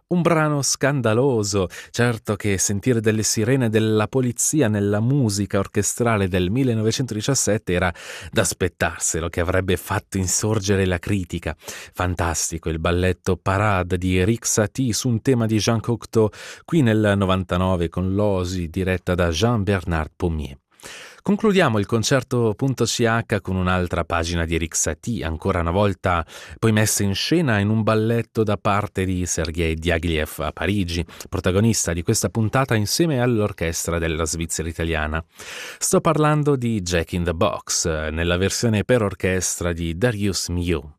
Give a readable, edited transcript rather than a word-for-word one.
Un brano scandaloso, certo che sentire delle sirene della polizia nella musica orchestrale del 1917 era da aspettarselo, che avrebbe fatto insorgere la critica. Fantastico il balletto Parade di Eric Satie su un tema di Jean Cocteau, qui nel 99 con l'Osi diretta da Jean-Bernard Pommier. Concludiamo il concerto.ch con un'altra pagina di Eric Satie, ancora una volta poi messa in scena in un balletto da parte di Sergei Diaghilev a Parigi, protagonista di questa puntata insieme all'orchestra della Svizzera italiana. Sto parlando di Jack in the Box, nella versione per orchestra di Darius Milhaud.